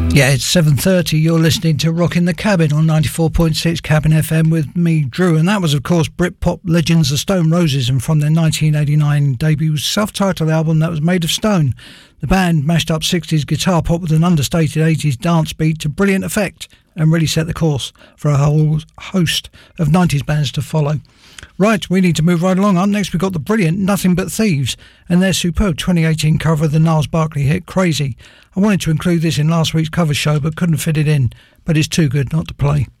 Yeah, it's 7:30. You're listening to Rockin' the Cabin on 94.6 Cabin FM with me, Drew. And that was, of course, Britpop legends the Stone Roses, and from their 1989 debut self-titled album that was Made of Stone. The band mashed up 60s guitar pop with an understated 80s dance beat to brilliant effect and really set the course for a whole host of 90s bands to follow. Right, we need to move right along. Up next, we've got the brilliant Nothing But Thieves and their superb 2018 cover of the Gnarls Barkley hit Crazy. I wanted to include this in last week's cover show but couldn't fit it in, but it's too good not to play.